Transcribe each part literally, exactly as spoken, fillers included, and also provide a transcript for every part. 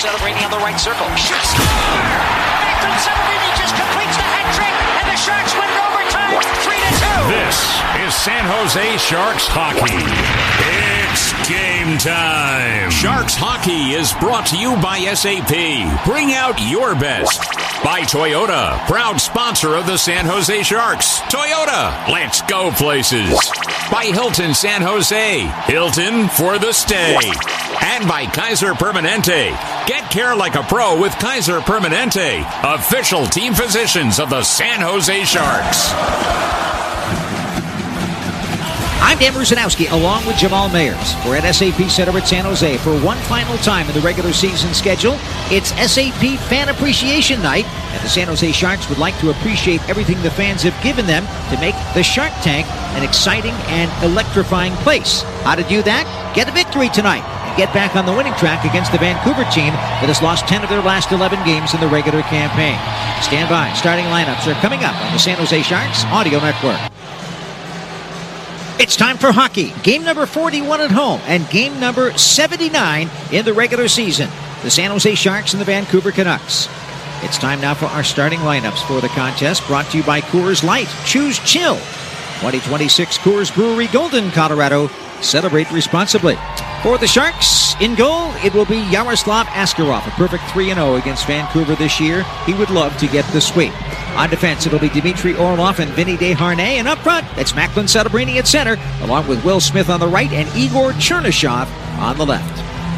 Celebrini on the right circle. Shoot, score! Macklin Celebrini just completes the hat trick, and the Sharks win in overtime, three to two. This is San Jose Sharks hockey. It's game time. Sharks hockey is brought to you by S A P. Bring out your best. By Toyota, proud sponsor of the San Jose Sharks. Toyota, let's go places. By Hilton San Jose, Hilton for the stay. And by Kaiser Permanente. Get care like a pro with Kaiser Permanente, official team physicians of the San Jose Sharks. I'm Dan Rusanowski, along with Jamal Mayers. We're at S A P Center at San Jose for one final time in the regular season schedule. It's S A P Fan Appreciation Night, and the San Jose Sharks would like to appreciate everything the fans have given them to make the Shark Tank an exciting and electrifying place. How to do that? Get a victory tonight and get back on the winning track against the Vancouver team that has lost ten of their last eleven games in the regular campaign. Stand by. Starting lineups are coming up on the San Jose Sharks Audio Network. It's time for hockey. Game number forty-one at home and game number seventy-nine in the regular season. The San Jose Sharks and the Vancouver Canucks. It's time now for our starting lineups for the contest, brought to you by Coors Light. Choose chill. twenty twenty-six Coors Brewery, Golden, Colorado. Celebrate responsibly. For the Sharks, in goal, it will be Yaroslav Askarov, a perfect three and oh against Vancouver this year. He would love to get the sweep. On defense, it'll be Dmitry Orlov and Vinny Desharnais. And up front, it's Macklin Celebrini at center, along with Will Smith on the right and Igor Chernyshov on the left.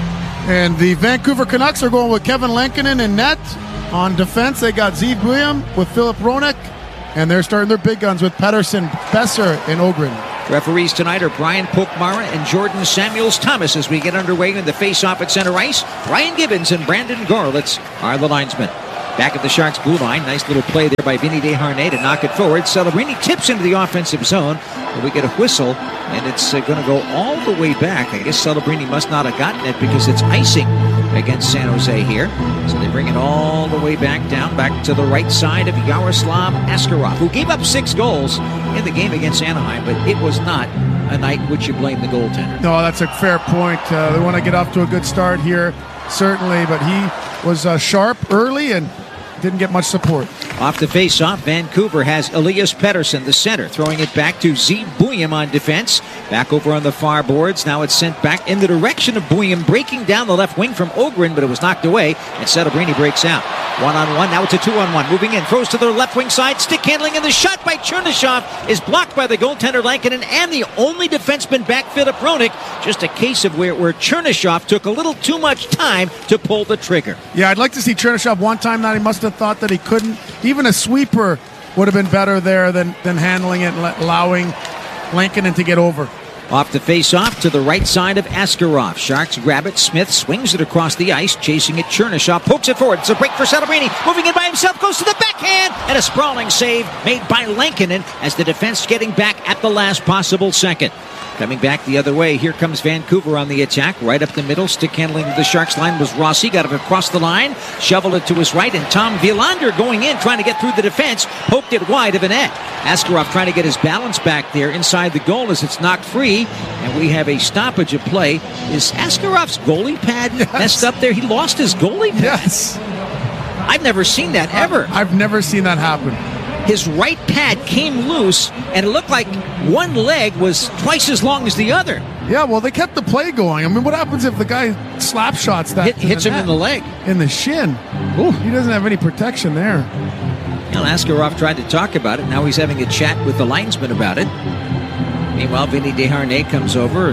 And the Vancouver Canucks are going with Kevin Lankinen in net. On defense, they got Zeev Buium with Philip Hronek. And they're starting their big guns with Pettersson, Besser, and Ogren. Referees tonight are Brian Pokmara and Jordan Samuels-Thomas as we get underway in the face-off at center ice. Brian Gibbons and Brandon Gorlitz are the linesmen. Back at the Sharks' blue line, nice little play there by Vinny Desharnais to knock it forward. Celebrini tips into the offensive zone, and we get a whistle, and it's uh, going to go all the way back. I guess Celebrini must not have gotten it because it's icing against San Jose here. So they bring it all the way back down, back to the right side of Yaroslav Askarov, who gave up six goals in the game against Anaheim, but it was not a night in which you blame the goaltender. No, that's a fair point. Uh, they want to get off to a good start here, certainly, but he was uh, sharp early and didn't get much support. Off the face-off, Vancouver has Elias Pettersson, the center, throwing it back to Zeev Buium on defense. Back over on the far boards. Now it's sent back in the direction of Buium, breaking down the left wing from Ogren, but it was knocked away, and Celebrini breaks out. One-on-one, now it's a two-on-one. Moving in, throws to the left wing side, stick handling, and the shot by Chernyshov is blocked by the goaltender Lankinen and the only defenseman back, Philip Hronek. Just a case of where, where Chernyshov took a little too much time to pull the trigger. Yeah, I'd like to see Chernyshov one time now. He must have thought that he couldn't. Even a sweeper would have been better there than, than handling it and allowing Lankinen to get over. Off the face-off to the right side of Askarov. Sharks grab it. Smith swings it across the ice, chasing it. Chernyshov pokes it forward. It's a break for Celebrini. Moving in by himself, goes to the backhand, and a sprawling save made by Lankinen as the defense getting back at the last possible second. Coming back the other way, here comes Vancouver on the attack. Right up the middle, stick handling the Sharks line was Rossi. Got it across the line, shoveled it to his right, and Tom Wielander going in, trying to get through the defense, poked it wide of a net. Askarov trying to get his balance back there inside the goal as it's knocked free, and we have a stoppage of play. Is Askarov's goalie pad yes. messed up there? He lost his goalie pad. Yes. I've never seen that ever. I've never seen that happen. His right pad came loose, and it looked like one leg was twice as long as the other. Yeah, well, they kept the play going. I mean, what happens if the guy slap shots that? Hit, hits him in the leg. In the shin. Ooh. He doesn't have any protection there. Well, Askarov tried to talk about it. Now he's having a chat with the linesman about it. Meanwhile, Vinny Desharnais comes over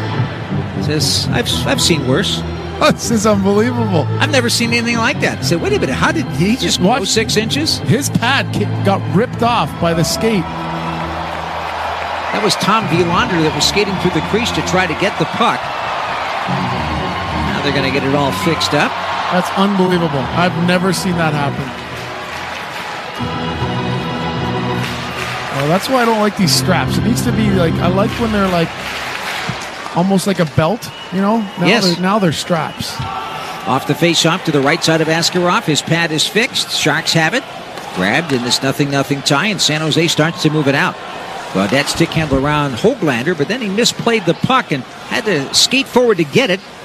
and says, I've, I've seen worse. This is unbelievable. I've never seen anything like that. I said, wait a minute, how did, did he just go six inches? His pad got ripped off by the skate. That was Tom Wielander that was skating through the crease to try to get the puck. Now they're going to get it all fixed up. That's unbelievable. I've never seen that happen. Well, that's why I don't like these straps. It needs to be like, I like when they're like, almost like a belt, you know? Now yes. They're, now they're straps. Off the face-off to the right side of Askarov. His pad is fixed. Sharks have it. Grabbed in this nothing nothing tie, and San Jose starts to move it out. Gaudette stick handle around Hoglander, but then he misplayed the puck and had to skate forward to get it.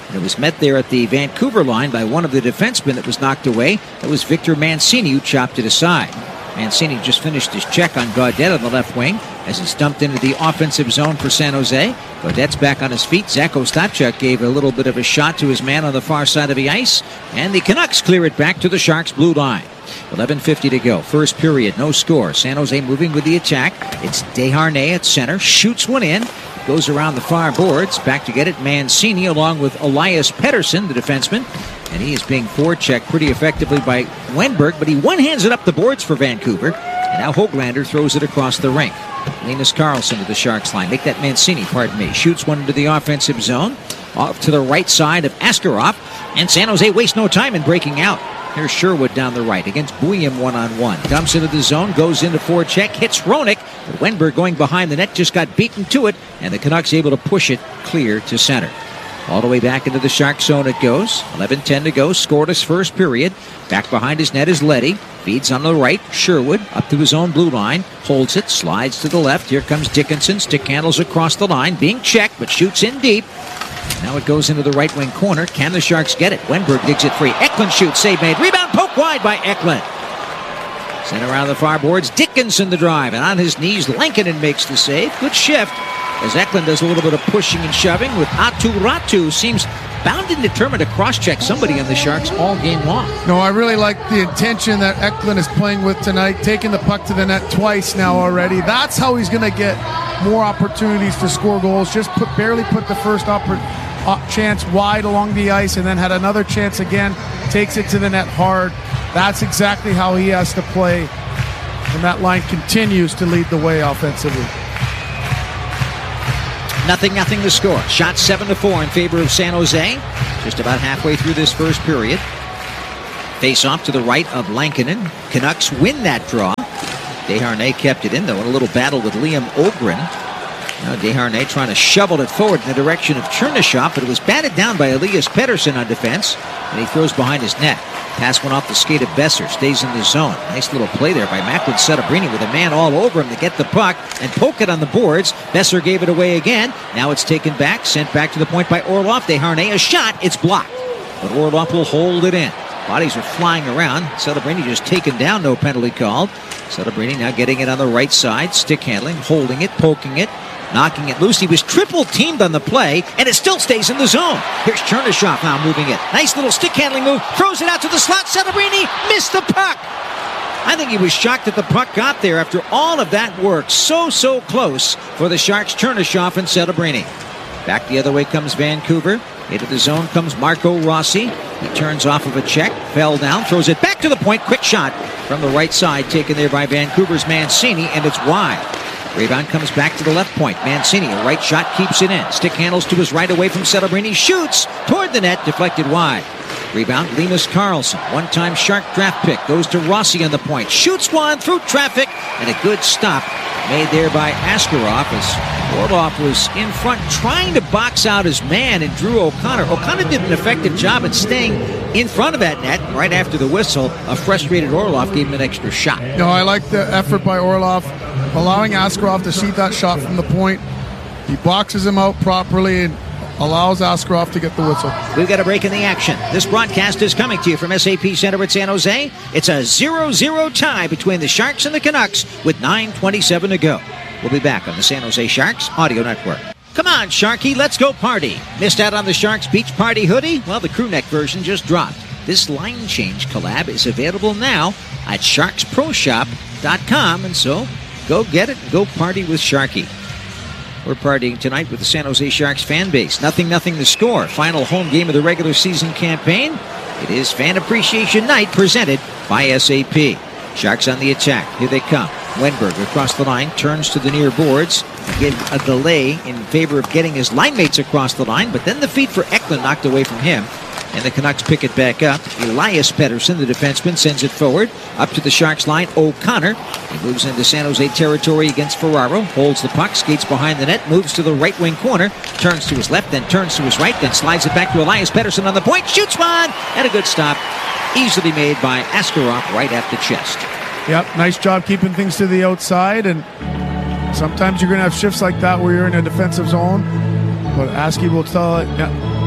And it was met there at the Vancouver line by one of the defensemen that was knocked away. That was Victor Mancini, who chopped it aside. Mancini just finished his check on Gaudette on the left wing as he stumped into the offensive zone for San Jose. Gaudette's back on his feet. Zach Ostapchuk gave a little bit of a shot to his man on the far side of the ice. And the Canucks clear it back to the Sharks' blue line. eleven fifty to go. First period, no score. San Jose moving with the attack. It's Desharnais at center. Shoots one in. Goes around the far boards. Back to get it. Mancini along with Elias Pettersson, the defenseman. And he is being forechecked pretty effectively by Wenberg, but he one-hands it up the boards for Vancouver. And now Höglander throws it across the rink. Linus Karlsson to the Sharks line. Make that Mancini, pardon me. Shoots one into the offensive zone. Off to the right side of Askarov. And San Jose wastes no time in breaking out. Here's Sherwood down the right against Bouillon one-on-one. Dumps into the zone, goes into forecheck, hits Hronek. But Wenberg going behind the net just got beaten to it, and the Canucks able to push it clear to center. All the way back into the Shark zone it goes. eleven ten to go. Scored his first period. Back behind his net is Leddy. Feeds on the right. Sherwood up to his own blue line. Holds it. Slides to the left. Here comes Dickinson. Stick handles across the line. Being checked, but shoots in deep. Now it goes into the right wing corner. Can the Sharks get it? Wenberg digs it free. Eklund shoots. Save made. Rebound poke wide by Eklund. Sent around the far boards. Dickinson the drive. And on his knees, Lankinen makes the save. Good shift. As Eklund does a little bit of pushing and shoving with Aatu Räty, seems bound and determined to cross-check somebody on the Sharks all game long. No, I really like the intention that Eklund is playing with tonight, taking the puck to the net twice now already. That's how he's going to get more opportunities to score goals. Just put, barely put the first oppor- uh, chance wide along the ice and then had another chance again, takes it to the net hard. That's exactly how he has to play, and that line continues to lead the way offensively. Nothing, nothing to score. Shot seven to four in favor of San Jose. Just about halfway through this first period. Face off to the right of Lankinen. Canucks win that draw. Desharnais kept it in, though, in a little battle with Liam Ogren. Now Desharnais trying to shovel it forward in the direction of Chernyshov, but it was batted down by Elias Pettersson on defense, and he throws behind his net. Pass went off the skate of Besser. Stays in the zone. Nice little play there by Macklin Setebrini with a man all over him to get the puck and poke it on the boards. Besser gave it away again. Now it's taken back. Sent back to the point by Orlov. Desharnais a shot. It's blocked. But Orlov will hold it in. Bodies are flying around. Setebrini just taken down. No penalty called. Setebrini now getting it on the right side. Stick handling. Holding it. Poking it. Knocking it loose. He was triple teamed on the play, and it still stays in the zone. Here's Chernyshov now moving it. Nice little stick handling move. Throws it out to the slot. Setebrini missed the puck. I think he was shocked that the puck got there after all of that work. So, so close for the Sharks. Chernyshov and Setebrini. Back the other way comes Vancouver. Into the zone comes Marco Rossi. He turns off of a check. Fell down. Throws it back to the point. Quick shot from the right side. Taken there by Vancouver's Mancini, and it's wide. Rebound comes back to the left point. Mancini, a right shot, keeps it in. Stick handles to his right away from Setebrini. Shoots toward the net, deflected wide. Rebound, Linus Karlsson. One-time Shark draft pick. Goes to Rossi on the point. Shoots one through traffic. And a good stop made there by Askarov as Orlov was in front trying to box out his man and Drew O'Connor. O'Connor did an effective job at staying in front of that net. Right after the whistle, a frustrated Orlov gave him an extra shot. No, I like the effort by Orlov, allowing Askarov to see that shot from the point. He boxes him out properly and allows Askarov to get the whistle. We've got a break in the action. This broadcast is coming to you from S A P Center at San Jose. It's a zero zero tie between the Sharks and the Canucks with nine twenty-seven to go. We'll be back on the San Jose Sharks Audio Network. Come on, Sharky, let's go party. Missed out on the Sharks Beach Party hoodie? Well, the crew neck version just dropped. This line change collab is available now at sharks pro shop dot com, and so go get it and go party with Sharky. We're partying tonight with the San Jose Sharks fan base. Nothing, nothing to score. Final home game of the regular season campaign. It is Fan Appreciation Night presented by S A P. Sharks on the attack. Here they come. Wenberg across the line, turns to the near boards. Again, a delay in favor of getting his line mates across the line, but then the feed for Eklund knocked away from him. And the Canucks pick it back up. Elias Pettersson, the defenseman, sends it forward. Up to the Sharks line, O'Connor. He moves into San Jose territory against Ferraro. Holds the puck, skates behind the net, moves to the right wing corner. Turns to his left, then turns to his right, then slides it back to Elias Pettersson on the point. Shoots one! And a good stop. Easily made by Askarov right at the chest. Yep, nice job keeping things to the outside. And sometimes you're going to have shifts like that where you're in a defensive zone. But Askey will tell it, yeah.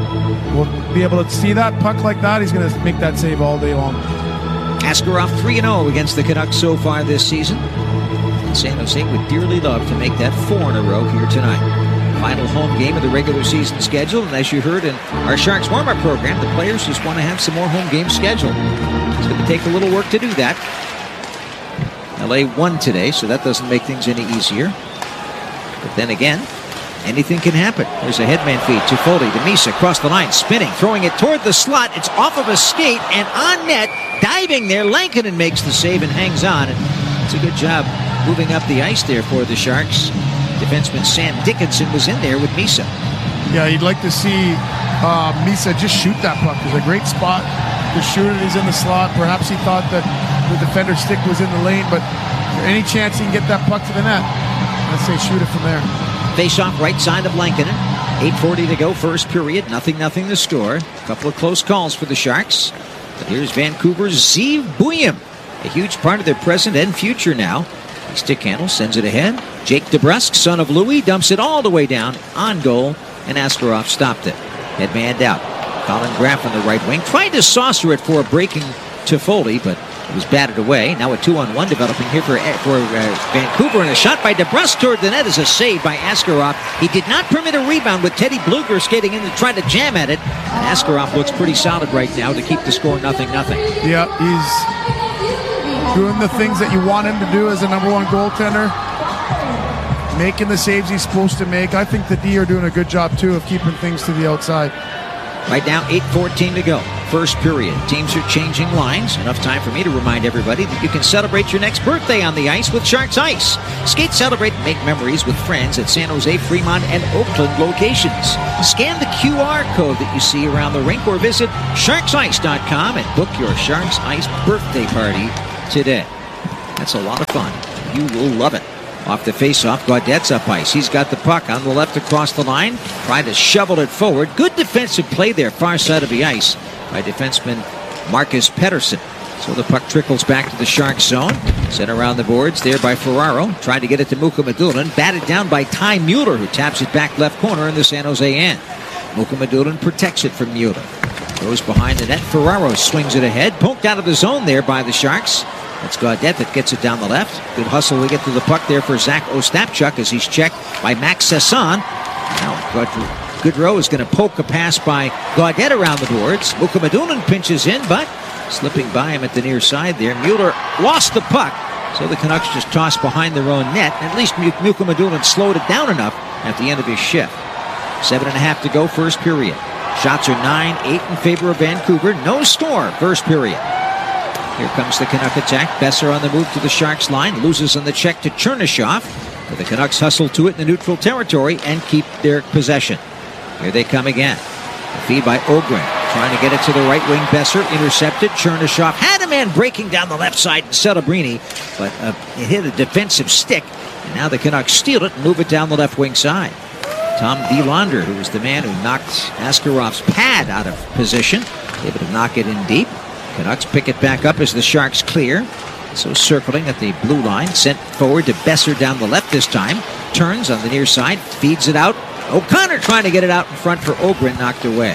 will be able to see that puck like that. He's going to make that save all day long. Askarov three and oh against the Canucks so far this season. And San Jose would dearly love to make that four in a row here tonight. Final home game of the regular season schedule, and as you heard in our Sharks warm-up program, the players just want to have some more home games scheduled. It's going to take a little work to do that. L A won today, so that doesn't make things any easier. But then again, anything can happen. There's a headman feed to Foley, to Misa, across the line, spinning, throwing it toward the slot. It's off of a skate and on net, diving there. Lankinen makes the save and hangs on. And it's a good job moving up the ice there for the Sharks. Defenseman Sam Dickinson was in there with Misa. Yeah, you'd like to see uh, Misa just shoot that puck. There's a great spot to shoot it. He's in the slot. Perhaps he thought that the defender's stick was in the lane, but any chance he can get that puck to the net, let's say shoot it from there. Face-off right side of Lankinen. eight forty to go, first period. Nothing, nothing to score. A couple of close calls for the Sharks. But here's Vancouver's Zeev Buium. A huge part of their present and future now. He stick handle, sends it ahead. Jake DeBrusk, son of Louis, dumps it all the way down on goal, and Askarov stopped it. Headmanned out. Colin Graff on the right wing. Tried to saucer it for a breaking Toffoli, but it was batted away. Now a two-on-one developing here for, for uh, Vancouver, and a shot by DeBrusk toward the net is a save by Askarov. He did not permit a rebound with Teddy Bluger skating in to try to jam at it. And Askarov looks pretty solid right now to keep the score nothing nothing. Yeah, he's doing the things that you want him to do as a number one goaltender. Making the saves he's supposed to make. I think the D are doing a good job, too, of keeping things to the outside. Right now, eight fourteen to go. First period. Teams are changing lines. Enough time for me to remind everybody that you can celebrate your next birthday on the ice with Sharks Ice. Skate, celebrate, and make memories with friends at San Jose, Fremont, and Oakland locations. Scan the Q R code that you see around the rink or visit sharks ice dot com and book your Sharks Ice birthday party today. That's a lot of fun. You will love it. Off the face-off, Gaudette's up ice. He's got the puck on the left across the line. Tried to shovel it forward. Good defensive play there, far side of the ice by defenseman Marcus Pettersson. So the puck trickles back to the Sharks zone. Sent around the boards there by Ferraro. Tried to get it to Mukhamadullin. Batted down by Ty Mueller, who taps it back left corner in the San Jose end. Mukhamadullin protects it from Mueller. Goes behind the net. Ferraro swings it ahead. Poked out of the zone there by the Sharks. It's Gaudette that gets it down the left. Good hustle to get to the puck there for Zach Ostapchuk as he's checked by Max Sasson. Now Goodrow is going to poke a pass by Gaudette around the boards. Mukhamadullin pinches in, but slipping by him at the near side there. Mueller lost the puck, so the Canucks just tossed behind their own net. At least Mukhamadullin slowed it down enough at the end of his shift. Seven and a half to go, first period. Shots are nine eight in favor of Vancouver. No score, first period. Here comes the Canuck attack. Besser on the move to the Sharks line. Loses on the check to Chernyshov. But the Canucks hustle to it in the neutral territory and keep their possession. Here they come again. The feed by Ogren. Trying to get it to the right wing. Besser intercepted. Chernyshov had a man breaking down the left side. Celebrini. But uh, it hit a defensive stick. And now the Canucks steal it and move it down the left wing side. Tom Wielander, who was the man who knocked Askarov's pad out of position. Able to knock it in deep. Canucks pick it back up as the Sharks clear. So circling at the blue line. Sent forward to Besser down the left this time. Turns on the near side. Feeds it out. O'Connor trying to get it out in front for Ogren. Knocked away.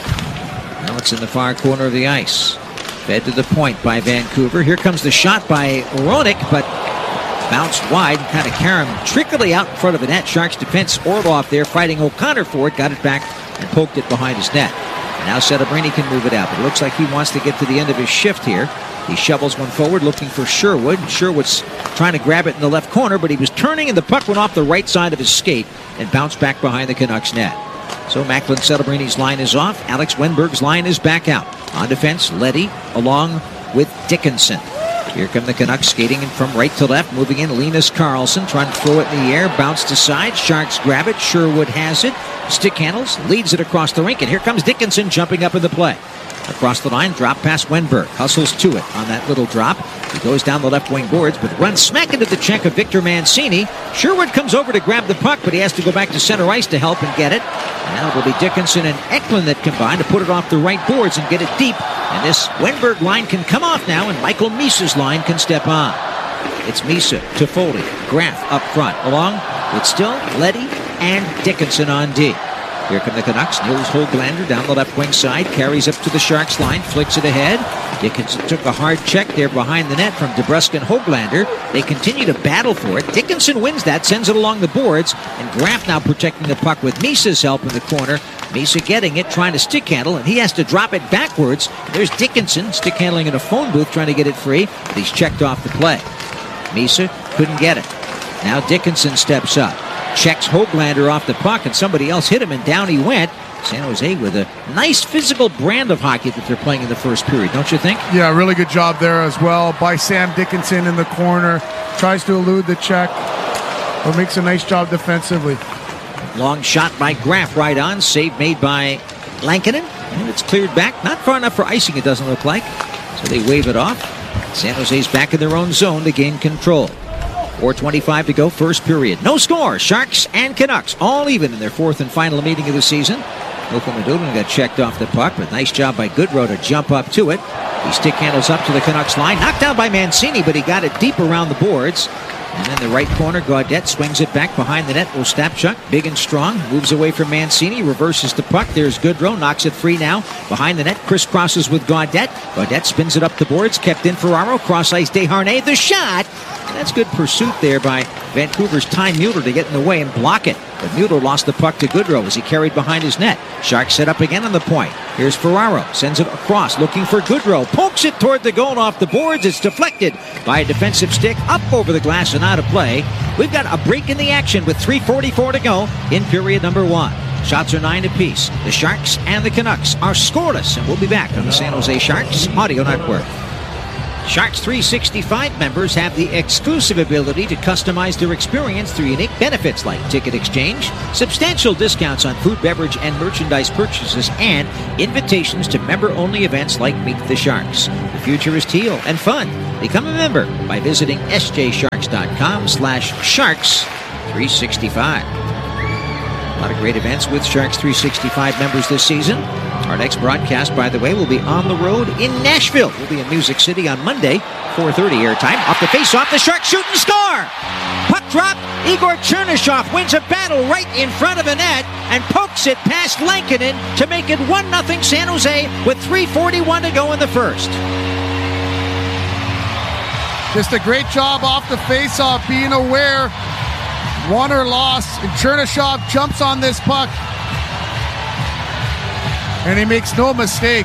Now it's in the far corner of the ice. Fed to the point by Vancouver. Here comes the shot by Roenick, but bounced wide and kind of carried him trickily out in front of the net. Sharks defense Orlov there fighting O'Connor for it. Got it back and poked it behind his net. Now Celebrini can move it out, but it looks like he wants to get to the end of his shift here. He shovels one forward looking for Sherwood. Sherwood's trying to grab it in the left corner, but he was turning and the puck went off the right side of his skate and bounced back behind the Canucks net. So Macklin Celebrini's line is off. Alex Wenberg's line is back out. On defense, Leddy along with Dickinson. Here come the Canucks skating in from right to left, moving in Linus Karlsson, trying to throw it in the air, bounced aside. Sharks grab it. Sherwood has it. Stick handles, leads it across the rink, and here comes Dickinson jumping up in the play. Across the line, drop past Wenberg. Hustles to it on that little drop. He goes down the left wing boards, but runs smack into the check of Victor Mancini. Sherwood comes over to grab the puck, but he has to go back to center ice to help and get it. And now it'll be Dickinson and Eklund that combine to put it off the right boards and get it deep. And this Wenberg line can come off now, and Michael Misa's line can step on. It's Misa to Foley. Graff up front, along with still Leddy and Dickinson on D. Here come the Canucks. Nils Höglander down the left wing side. Carries up to the Sharks line. Flicks it ahead. Dickinson took a hard check there behind the net from DeBrusk and Höglander. They continue to battle for it. Dickinson wins that. Sends it along the boards. And Graf now protecting the puck with Misa's help in the corner. Misa getting it, trying to stick handle, and he has to drop it backwards. There's Dickinson stick handling in a phone booth trying to get it free, but he's checked off the play. Misa couldn't get it. Now Dickinson steps up. Checks Höglander off the puck, and somebody else hit him, and down he went. San Jose with a nice physical brand of hockey that they're playing in the first period, don't you think? Yeah, really good job there as well by Sam Dickinson in the corner. Tries to elude the check, but makes a nice job defensively. Long shot by Graf right on. Save made by Lankinen, and it's cleared back. Not far enough for icing, it doesn't look like. So they wave it off. San Jose's back in their own zone to gain control. four twenty-five to go, first period. No score. Sharks and Canucks all even in their fourth and final meeting of the season. Ilko Maduden got checked off the puck, but nice job by Goodrow to jump up to it. He stick handles up to the Canucks line. Knocked down by Mancini, but he got it deep around the boards. And in the right corner, Gaudette swings it back behind the net. Ostapchuk, big and strong, moves away from Mancini, reverses the puck. There's Goodrow, knocks it free now. Behind the net, crisscrosses with Gaudette. Gaudette spins it up the boards, kept in Ferraro, cross ice Desharnais, the shot. And that's good pursuit there by Vancouver's Ty Mueller to get in the way and block it. But Mueller lost the puck to Goodrow as he carried behind his net. Sharks set up again on the point. Here's Ferraro, sends it across, looking for Goodrow. Pokes it toward the goal off the boards. It's deflected by a defensive stick up over the glass and out of play. We've got a break in the action with three forty-four to go in period number one. Shots are nine apiece. The Sharks and the Canucks are scoreless, and we'll be back on the San Jose Sharks Audio Network. Sharks three sixty-five members have the exclusive ability to customize their experience through unique benefits like ticket exchange, substantial discounts on food, beverage, and merchandise purchases, and invitations to member-only events like Meet the Sharks. The future is teal and fun. Become a member by visiting sjsharks.com slash sharks 365. A lot of great events with Sharks three sixty-five members this season. Our next broadcast, by the way, will be on the road in Nashville. We'll be in Music City on Monday, four thirty airtime. Off the face-off, the Sharks shoot and score! Puck drop, Igor Chernyshov wins a battle right in front of the net and pokes it past Lankinen to make it one nothing San Jose with three forty-one to go in the first. Just a great job off the face-off, being aware. Won or lost, and Chernyshov jumps on this puck. And he makes no mistake.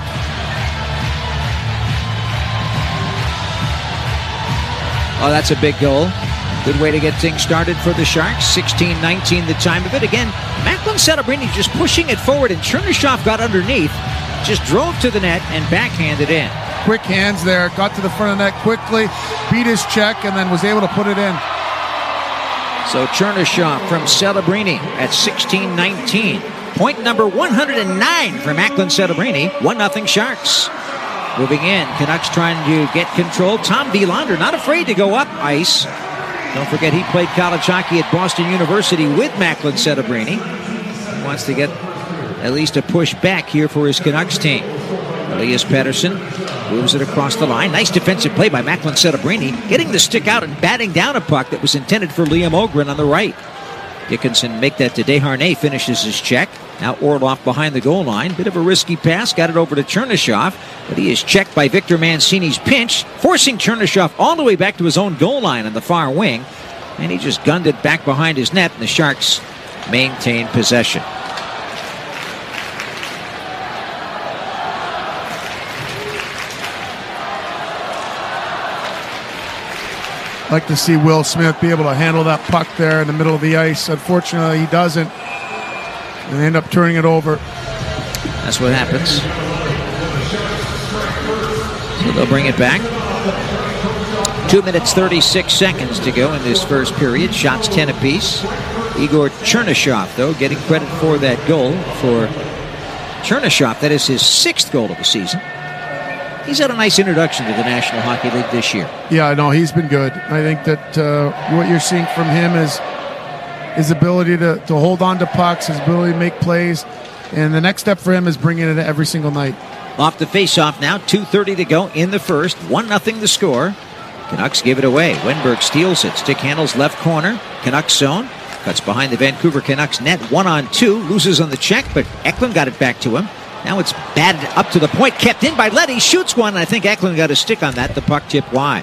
Oh, that's a big goal. Good way to get things started for the Sharks. sixteen nineteen the time of it. Again, Macklin Celebrini just pushing it forward, and Chernyshov got underneath, just drove to the net and backhanded in. Quick hands there, got to the front of the net quickly, beat his check, and then was able to put it in. So Chernyshov from Celebrini at sixteen nineteen. Point number one hundred nine for Macklin Celebrini. one nothing Sharks. Moving in, Canucks trying to get control. Tom Wielander not afraid to go up ice. Don't forget he played college hockey at Boston University with Macklin Celebrini. He wants to get at least a push back here for his Canucks team. Elias Pettersson moves it across the line. Nice defensive play by Macklin Celebrini, getting the stick out and batting down a puck that was intended for Liam Ogren on the right. Dickinson make that to Desharnais, finishes his check. Now Orlov behind the goal line. Bit of a risky pass, got it over to Chernyshov, but he is checked by Victor Mancini's pinch, forcing Chernyshov all the way back to his own goal line on the far wing. And he just gunned it back behind his net, and the Sharks maintain possession. Like to see Will Smith be able to handle that puck there in the middle of the ice. Unfortunately, he doesn't. And they end up turning it over. That's what happens. So they'll bring it back. Two minutes, thirty-six seconds to go in this first period. Shots ten apiece. Igor Chernyshov, though, getting credit for that goal. For Chernyshov, that is his sixth goal of the season. He's had a nice introduction to the National Hockey League this year. Yeah, no, he's been good. I think that uh, what you're seeing from him is his ability to, to hold on to pucks, his ability to make plays, and the next step for him is bringing it every single night. Off the face-off now, two thirty to go in the first, one nothing the score. Canucks give it away. Wenberg steals it, stick handles left corner, Canucks zone. Cuts behind the Vancouver Canucks net, one on two. Loses on the check, but Eklund got it back to him. Now it's batted up to the point, kept in by Leddy. Shoots one, and I think Eklund got a stick on that. The puck tipped wide.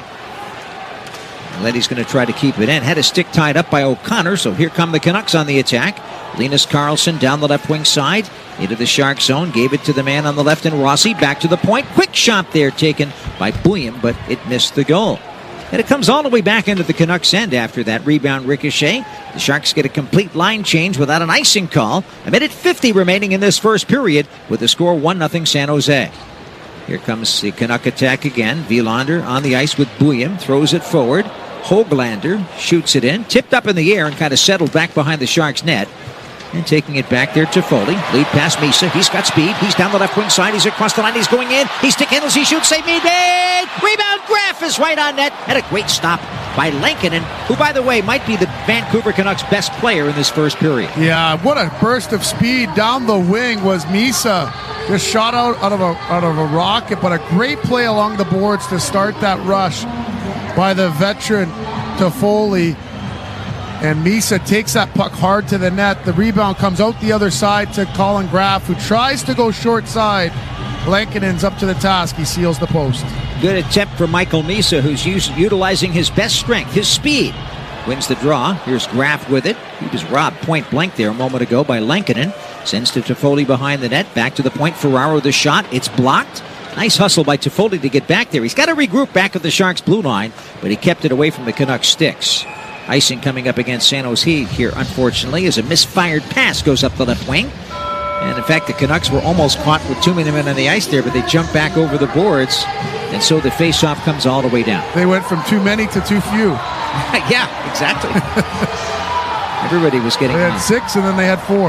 Leddy's going to try to keep it in. Had a stick tied up by O'Connor, so here come the Canucks on the attack. Linus Karlsson down the left wing side into the Shark zone. Gave it to the man on the left in Rossi. Back to the point. Quick shot there taken by Bouillon, but it missed the goal. And it comes all the way back into the Canucks' end after that rebound ricochet. The Sharks get a complete line change without an icing call. A minute fifty remaining in this first period with the score one nothing San Jose. Here comes the Canuck attack again. Wilander on the ice with Bouillon. Throws it forward. Höglander shoots it in. Tipped up in the air and kind of settled back behind the Sharks' net. And taking it back there to Foley. Lead past Misa. He's got speed. He's down the left wing side. He's across the line. He's going in. He stick handles. He shoots. Save me. Dead. Rebound. Graf is right on net. And a great stop by Lankinen, who, by the way, might be the Vancouver Canucks' best player in this first period. Yeah, what a burst of speed down the wing was Misa. Just shot out, out of a out of a rocket, but a great play along the boards to start that rush by the veteran Toffoli. And Misa takes that puck hard to the net. The rebound comes out the other side to Colin Graf, who tries to go short side. Lankinen's up to the task. He seals the post. Good attempt for Michael Misa, who's us- utilizing his best strength, his speed. Wins the draw. Here's Graf with it. He was robbed point blank there a moment ago by Lankinen. Sends to Toffoli behind the net. Back to the point. Ferraro the shot. It's blocked. Nice hustle by Toffoli to get back there. He's got to regroup back at the Sharks' blue line, but he kept it away from the Canucks' sticks. Icing coming up against San Jose here, unfortunately, as a misfired pass goes up the left wing. And in fact, the Canucks were almost caught with too many men on the ice there, but they jumped back over the boards, and so the face-off comes all the way down. They went from too many to too few. Yeah, exactly. Everybody was getting They had on. six, and then they had four.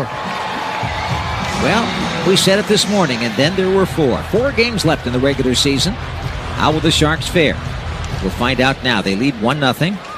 Well, we said it this morning, and then there were four. Four games left in the regular season. How will the Sharks fare? We'll find out now. They lead one nothing.